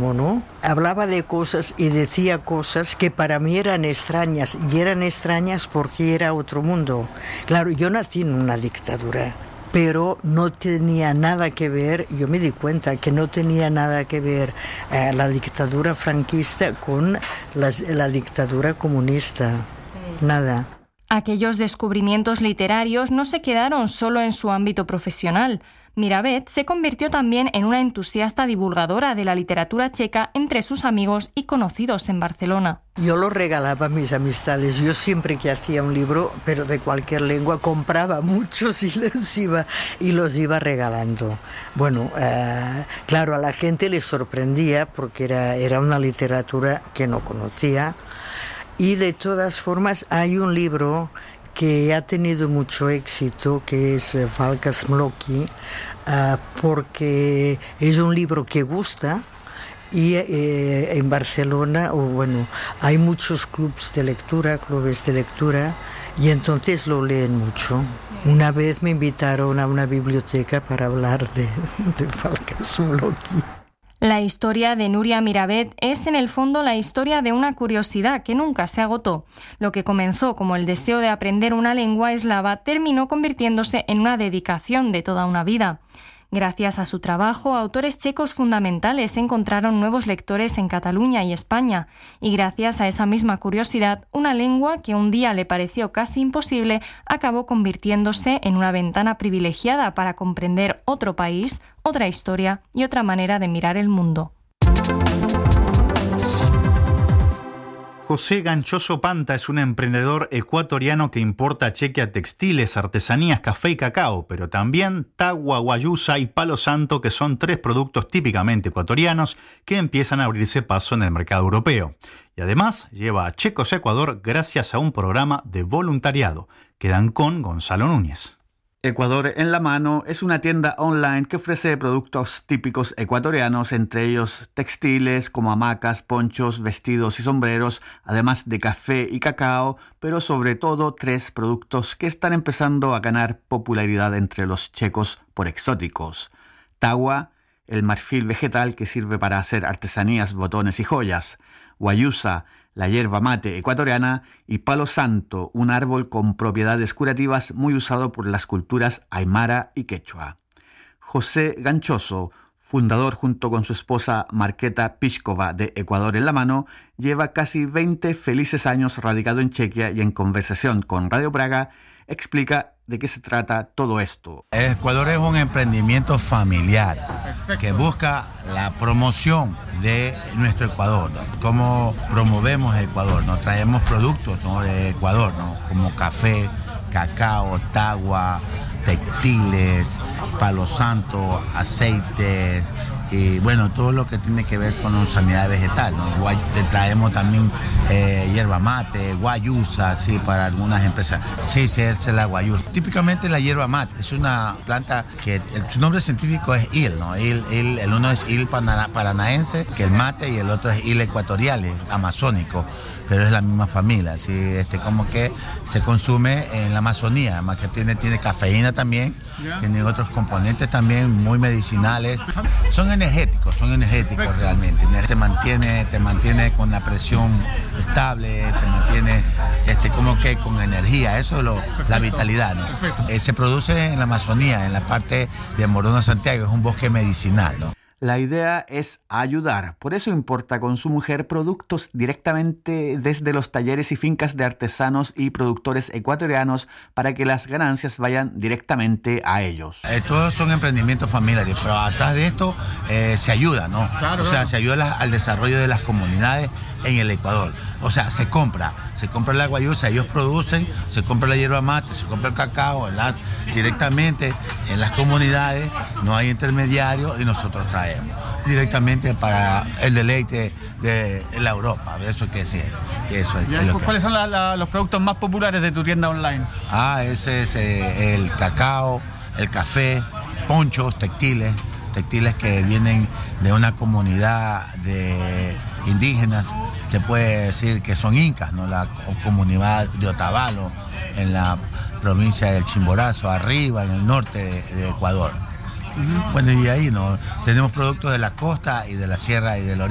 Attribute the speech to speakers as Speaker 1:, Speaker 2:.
Speaker 1: mismo, ¿no? Hablaba de cosas y decía cosas que para mí eran extrañas, y eran extrañas porque era otro mundo. Claro, yo nací en una dictadura, pero no tenía nada que ver, yo me di cuenta que no tenía nada que ver la dictadura franquista con la dictadura comunista, nada.
Speaker 2: Aquellos descubrimientos literarios no se quedaron solo en su ámbito profesional. Miravet se convirtió también en una entusiasta divulgadora de la literatura checa entre sus amigos y conocidos en Barcelona.
Speaker 1: Yo lo regalaba a mis amistades. Yo siempre que hacía un libro, pero de cualquier lengua, compraba muchos y los iba regalando. Bueno, claro, a la gente le sorprendía porque era una literatura que no conocía. Y de todas formas hay un libro que ha tenido mucho éxito, que es Falkas Mloki, porque es un libro que gusta y en Barcelona, hay muchos clubes de lectura y entonces lo leen mucho. Una vez me invitaron a una biblioteca para hablar de Falkas Mloki.
Speaker 2: La historia de Nuria Miravet es en el fondo la historia de una curiosidad que nunca se agotó. Lo que comenzó como el deseo de aprender una lengua eslava terminó convirtiéndose en una dedicación de toda una vida. Gracias a su trabajo, autores checos fundamentales encontraron nuevos lectores en Cataluña y España, y gracias a esa misma curiosidad, una lengua que un día le pareció casi imposible acabó convirtiéndose en una ventana privilegiada para comprender otro país, otra historia y otra manera de mirar el mundo.
Speaker 3: José Ganchoso Panta es un emprendedor ecuatoriano que importa a Chequia textiles, artesanías, café y cacao, pero también tagua, guayusa y palo santo, que son 3 productos típicamente ecuatorianos que empiezan a abrirse paso en el mercado europeo. Y además lleva a Checos Ecuador gracias a un programa de voluntariado. Quedan con Gonzalo Núñez.
Speaker 4: Ecuador en la mano es una tienda online que ofrece productos típicos ecuatorianos, entre ellos textiles como hamacas, ponchos, vestidos y sombreros, además de café y cacao, pero sobre todo 3 productos que están empezando a ganar popularidad entre los checos por exóticos. Tagua, el marfil vegetal que sirve para hacer artesanías, botones y joyas. Guayusa, la yerba mate ecuatoriana, y palo santo, un árbol con propiedades curativas muy usado por las culturas aymara y quechua. José Ganchoso, fundador junto con su esposa Marketa Piskova de Ecuador en la mano, lleva casi 20 felices años radicado en Chequia y en conversación con Radio Praga explica de qué se trata todo esto.
Speaker 5: Ecuador es un emprendimiento familiar que busca la promoción de nuestro Ecuador, ¿no? Cómo promovemos Ecuador, ¿no? Traemos productos, ¿no?, de Ecuador, ¿no?, como café, cacao, tagua, textiles, palo santo, aceites y todo lo que tiene que ver con sanidad vegetal, ¿no? Te traemos también hierba mate, guayusa, sí, para algunas empresas. Sí, es la guayusa. Típicamente la hierba mate es una planta que su nombre científico es il, ¿no? El uno es il paranaense, que el mate, y el otro es il ecuatorial, amazónico, pero es la misma familia, ¿sí? Como que se consume en la Amazonía, además que tiene cafeína también, tiene otros componentes también muy medicinales. Son energéticos realmente. Te mantiene con la presión estable, te mantiene como que con energía, eso es la vitalidad, ¿no? Se produce en la Amazonía, en la parte de Morona, Santiago, es un bosque medicinal, ¿no?
Speaker 4: La idea es ayudar, por eso importa con su mujer productos directamente desde los talleres y fincas de artesanos y productores ecuatorianos para que las ganancias vayan directamente a ellos.
Speaker 5: Todos son emprendimientos familiares, pero atrás de esto se ayuda, ¿no? Claro, se ayuda al desarrollo de las comunidades en el Ecuador. O sea, se compra la guayusa, ellos producen, se compra la hierba mate, se compra el cacao directamente en las comunidades, no hay intermediarios y nosotros traemos directamente para el deleite de la Europa. Eso es que sí.
Speaker 4: ¿Cuáles son los productos más populares de tu tienda online?
Speaker 5: Ese es el cacao, el café, ponchos, textiles que vienen de una comunidad de indígenas, te puede decir que son incas, ¿no? La comunidad de Otavalo, en la provincia del Chimborazo, arriba, en el norte de Ecuador. Y ahí, ¿no?, tenemos productos de la costa y de la sierra y del oriente.